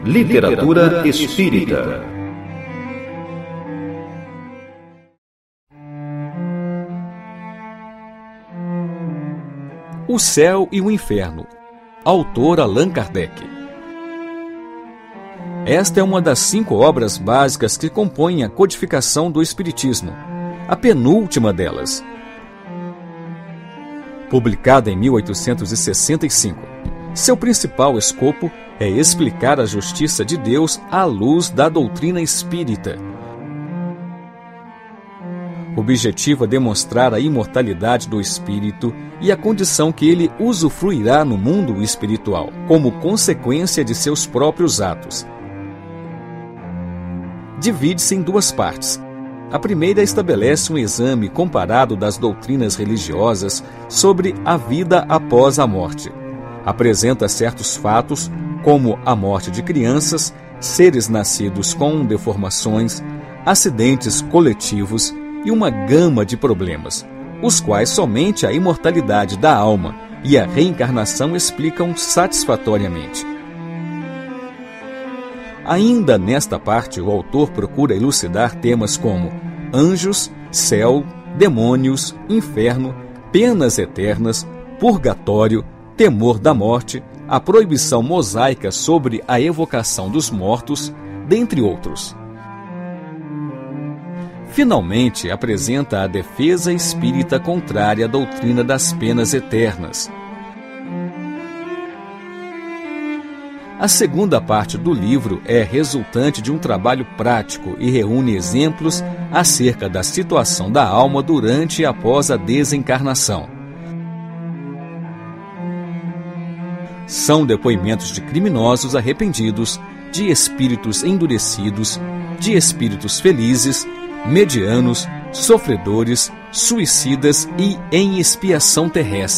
Literatura espírita. O Céu e o Inferno. Autor Allan Kardec. Esta é uma das 5 obras básicas que compõem a codificação do Espiritismo, a penúltima delas. Publicada em 1865, seu principal escopo é explicar a justiça de Deus à luz da doutrina espírita. O objetivo é demonstrar a imortalidade do espírito e a condição que ele usufruirá no mundo espiritual, como consequência de seus próprios atos. Divide-se em 2 partes. A primeira estabelece um exame comparado das doutrinas religiosas sobre a vida após a morte. Apresenta certos fatos, como a morte de crianças, seres nascidos com deformações, acidentes coletivos e uma gama de problemas, os quais somente a imortalidade da alma e a reencarnação explicam satisfatoriamente. Ainda nesta parte, o autor procura elucidar temas como anjos, céu, demônios, inferno, penas eternas, purgatório, temor da morte, a proibição mosaica sobre a evocação dos mortos, dentre outros. Finalmente, apresenta a defesa espírita contrária à doutrina das penas eternas. A segunda parte do livro é resultante de um trabalho prático e reúne exemplos acerca da situação da alma durante e após a desencarnação. São depoimentos de criminosos arrependidos, de espíritos endurecidos, de espíritos felizes, medianos, sofredores, suicidas e em expiação terrestre.